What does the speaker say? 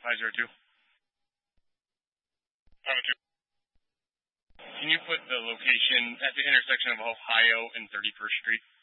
502. 502. Can you put the location at the intersection of Ohio and 31st Street?